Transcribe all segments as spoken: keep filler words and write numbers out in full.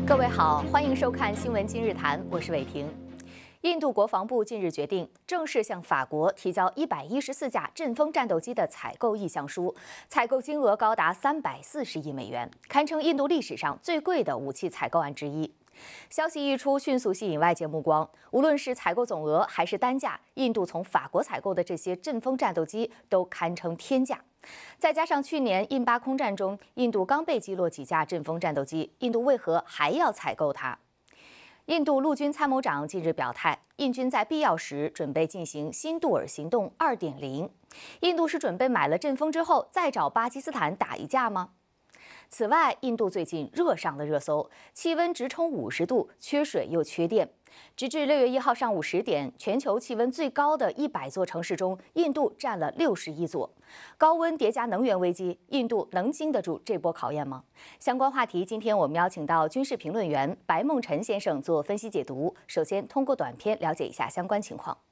各位好，欢迎收看《新闻今日谈》，我是伟婷。印度国防部近日决定正式向法国提交一百一十四架阵风战斗机的采购意向书，采购金额高达三百四十亿美元，堪称印度历史上最贵的武器采购案之一。消息一出，迅速吸引外界目光。无论是采购总额还是单价，印度从法国采购的这些阵风战斗机都堪称天价。再加上去年印巴空战中，印度刚被击落几架阵风战斗机，印度为何还要采购它？印度陆军参谋长近日表态，印军在必要时准备进行新杜尔行动 二点零。印度是准备买了阵风之后再找巴基斯坦打一架吗？此外，印度最近热上了热搜，气温直冲五十度，缺水又缺电。直至六月一号上午十点，全球气温最高的一百座城市中，印度占了六十一座。高温叠加能源危机，印度能经得住这波考验吗？相关话题，今天我们邀请到军事评论员白梦辰先生做分析解读。首先，通过短片了解一下相关情况。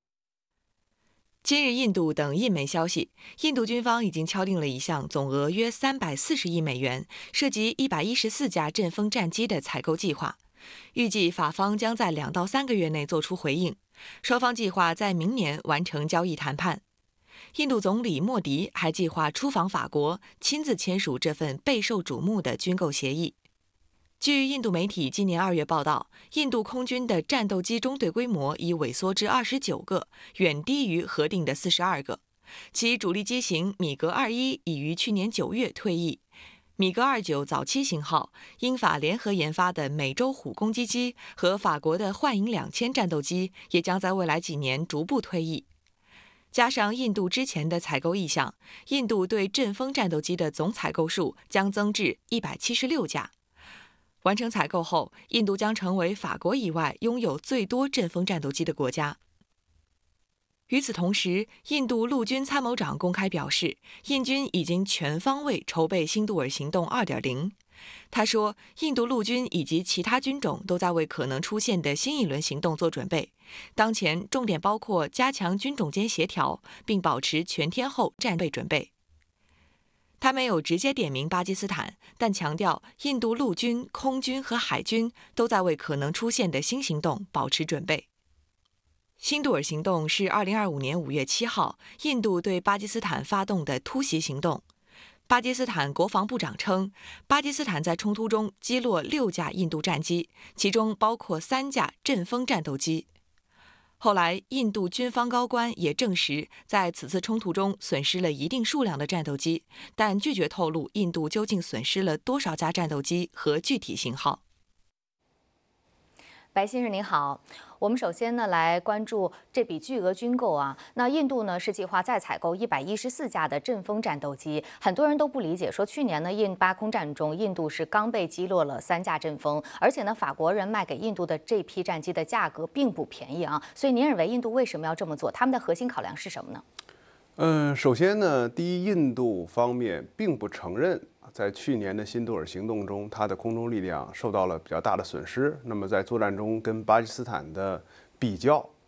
今日，印度等印媒消息，印度军方已经敲定了一项总额约三百四十亿美元、涉及一百一十四架阵风战机的采购计划。预计法方将在两到三个月内做出回应，双方计划在明年完成交易谈判。印度总理莫迪还计划出访法国，亲自签署这份备受瞩目的军购协议。据印度媒体今年二月报道，印度空军的战斗机中队规模已萎缩至二十九个，远低于核定的四十二个。其主力机型米格二一已于去年九月退役。米格二九早期型号，英法联合研发的美洲虎攻击机和法国的幻影两千战斗机也将在未来几年逐步退役。加上印度之前的采购意向，印度对阵风战斗机的总采购数将增至一百七十六架。完成采购后，印度将成为法国以外拥有最多阵风战斗机的国家。与此同时，印度陆军参谋长公开表示，印军已经全方位筹备新杜尔行动 二点零。他说，印度陆军以及其他军种都在为可能出现的新一轮行动做准备。当前重点包括加强军种间协调，并保持全天候战备准备。他没有直接点名巴基斯坦，但强调印度陆军、空军和海军都在为可能出现的新行动保持准备。新杜尔行动是二零二五年五月七号印度对巴基斯坦发动的突袭行动。巴基斯坦国防部长称，巴基斯坦在冲突中击落六架印度战机，其中包括三架阵风战斗机。后来，印度军方高官也证实，在此次冲突中损失了一定数量的战斗机，但拒绝透露印度究竟损失了多少架战斗机和具体型号。 白先生您好，我们首先呢来关注这笔巨额军购啊。那印度呢是计划再采购一百一十四架的阵风战斗机，很多人都不理解，说去年呢印巴空战中，印度是刚被击落了三架阵风，而且呢法国人卖给印度的这批战机的价格并不便宜啊。所以您认为印度为什么要这么做？他们的核心考量是什么呢？ 嗯，首先呢，第一，印度方面并不承认在去年的新杜尔行动中，它的空中力量受到了比较大的损失。那么在作战中跟巴基斯坦的比较，